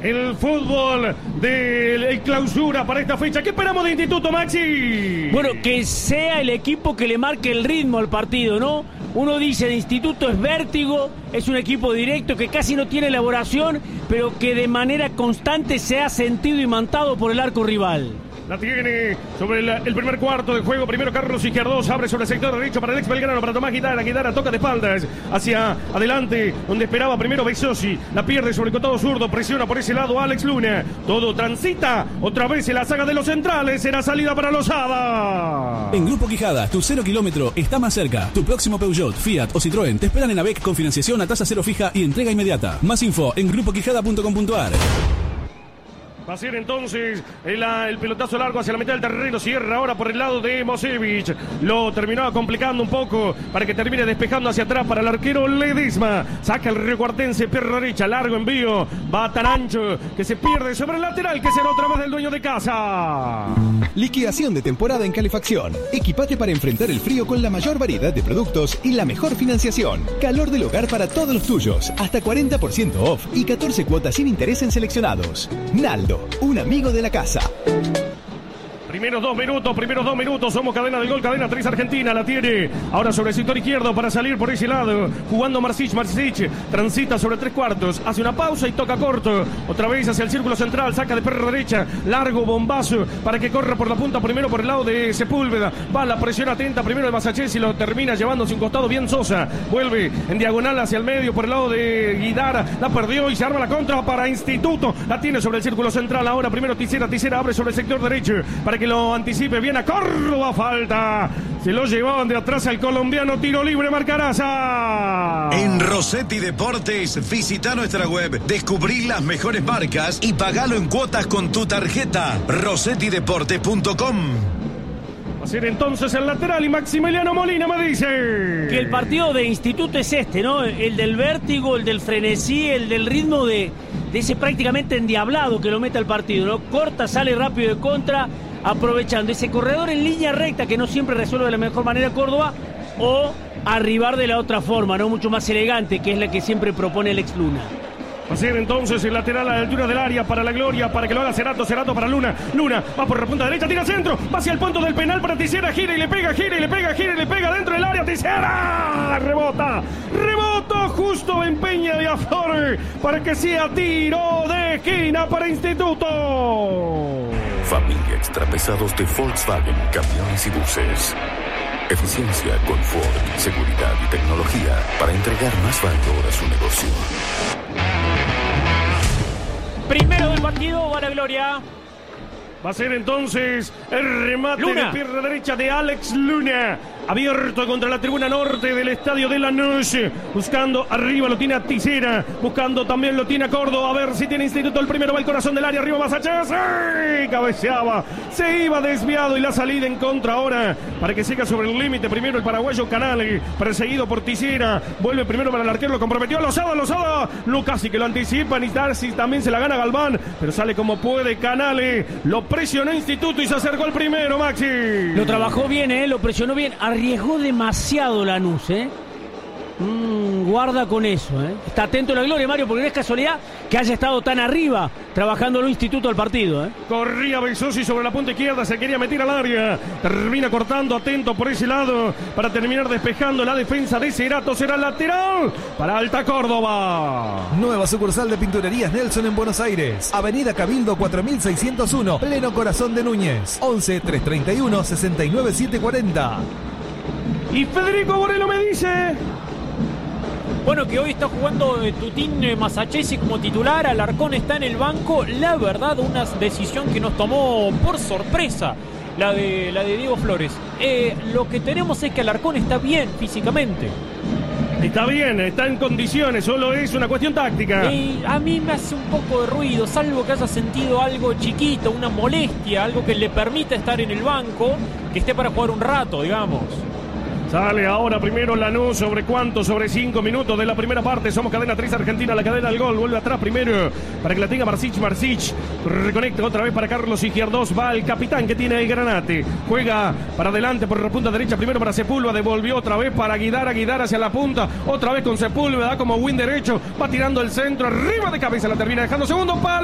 el fútbol de clausura para esta fecha. ¿Qué esperamos de Instituto, Maxi? Bueno, que sea el equipo que le marque el ritmo al partido, ¿no? Uno dice, de Instituto es vértigo, es un equipo directo que casi no tiene elaboración, pero que de manera constante se ha sentido imantado por el arco rival. La tiene sobre el primer cuarto de juego. Primero Carlos Izquierdos abre sobre el sector derecho para el ex Belgrano, para Tomás Guidara. Guidara toca de espaldas hacia adelante, donde esperaba primero Besosi. La pierde sobre el costado zurdo, presiona por ese lado Alex Luna. Todo transita otra vez en la saga de los centrales. Será salida para Lozada. En Grupo Quijada, tu 0 kilómetro está más cerca. Tu próximo Peugeot, Fiat o Citroën te esperan en ABEC con financiación a tasa cero fija y entrega inmediata. Más info en grupoquijada.com.ar. Va a ser entonces el pelotazo largo hacia la mitad del terreno. Cierra ahora por el lado de Mosevich. Lo terminaba complicando un poco para que termine despejando hacia atrás para el arquero Ledesma. Saca el riocuartense, pierna derecha, largo envío. Va tan ancho que se pierde sobre el lateral, que será otra vez del dueño de casa. Liquidación de temporada en calefacción. Equipate para enfrentar el frío con la mayor variedad de productos y la mejor financiación. Calor del hogar para todos los tuyos. Hasta 40% off y 14 cuotas sin interés en seleccionados. Naldo, un amigo de la casa. Primeros dos minutos, somos cadena del gol, cadena 3 Argentina, la tiene ahora sobre el sector izquierdo para salir por ese lado, jugando Marsic, transita sobre 3/4, hace una pausa y toca corto, otra vez hacia el círculo central, saca de perra derecha, largo bombazo para que corra por la punta, primero por el lado de Sepúlveda, va la presión atenta, primero de Masachés y lo termina llevándose un costado bien Sosa, vuelve en diagonal hacia el medio por el lado de Guidara, la perdió y se arma la contra para Instituto, la tiene sobre el círculo central, ahora primero Tisera abre sobre el sector derecho, para que lo anticipe bien a Córdoba, falta. Se lo llevaban de atrás al colombiano, tiro libre, Marcaraza. En Rossetti Deportes, visita nuestra web, descubrí las mejores marcas y pagalo en cuotas con tu tarjeta. RossettiDeportes.com. Va a ser entonces el lateral y Maximiliano Molina me dice que el partido de Instituto es este, ¿no? El del vértigo, el del frenesí, el del ritmo de ese prácticamente endiablado que lo mete al partido, ¿no? Corta, sale rápido de contra, aprovechando ese corredor en línea recta que no siempre resuelve de la mejor manera Córdoba, o arribar de la otra forma, no mucho más elegante, que es la que siempre propone el ex Luna. Va a ser entonces el lateral a la altura del área para la gloria, para que lo haga Cerato para Luna. Luna va por la punta derecha, tira al centro, va hacia el punto del penal para Tisera, gira y le pega dentro del área, Tisera, rebota justo en Peña de Aflor para que sea tiro de esquina para Instituto. Familia Extrapesados de Volkswagen, camiones y buses. Eficiencia, confort, seguridad y tecnología para entregar más valor a su negocio. Primero del partido, va la gloria. Va a ser entonces el remate Luna. de pierna derecha de Alex Luna. Abierto contra la tribuna norte del estadio de Lanús. Buscando arriba, lo tiene a Tisera. Buscando también lo tiene a Córdoba. A ver si tiene Instituto. El primero va al corazón del área. Arriba Masachés. ¡Ay! Cabeceaba. Se iba desviado y la salida en contra ahora. Para que siga sobre el límite. Primero el paraguayo Canale. Perseguido por Tisera. Vuelve primero para el arquero. Lo comprometió a Lozada. Casi que lo anticipan. Y Tarsis también se la gana Galván. Pero sale como puede Canale. Lo presionó Instituto y se acercó el primero, Maxi. Lo trabajó bien, lo presionó bien. Arriesgó demasiado Lanús, guarda con eso, Está atento a la gloria, Mario, porque no es casualidad que haya estado tan arriba trabajando el Instituto al partido, Corría Besosi sobre la punta izquierda, se quería meter al área, termina cortando, atento por ese lado para terminar despejando la defensa de Cerato. Será lateral para Alta Córdoba. Nueva sucursal de Pinturerías Nelson en Buenos Aires, Avenida Cabildo 4601, pleno corazón de Núñez, 11 331 69 740. Y Federico Borello me dice... Bueno, que hoy está jugando Tutín Masachesi como titular, Alarcón está en el banco. La verdad, una decisión que nos tomó por sorpresa, la de Diego Flores. Lo que tenemos es que Alarcón está bien físicamente. Está bien, está en condiciones, solo es una cuestión táctica. A mí me hace un poco de ruido, salvo que haya sentido algo chiquito, una molestia, algo que le permita estar en el banco, que esté para jugar un rato, digamos. Sale ahora primero Lanús, ¿sobre cuánto? Sobre 5 minutos de la primera parte. Somos cadena 3 Argentina, la cadena del gol. Vuelve atrás primero para que la tenga Marsic. Reconecta otra vez para Carlos Izquierdos. Va el capitán que tiene el Granate. Juega para adelante por la punta derecha. Primero para Sepúlveda. Devolvió otra vez para Guidara hacia la punta. Otra vez con Sepúlveda. Da como win derecho. Va tirando el centro. Arriba de cabeza. La termina dejando segundo palo.